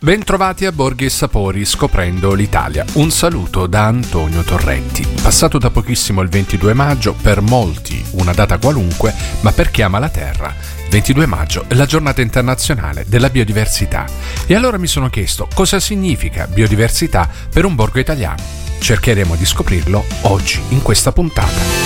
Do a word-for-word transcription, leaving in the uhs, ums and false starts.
Bentrovati a Borghi e Sapori scoprendo l'Italia. Un saluto da Antonio Torretti. Passato da pochissimo il ventidue maggio, per molti una data qualunque, ma per chi ama la terra, ventidue maggio è la giornata internazionale della biodiversità. E allora mi sono chiesto cosa significa biodiversità per un borgo italiano. Cercheremo di scoprirlo oggi in questa puntata.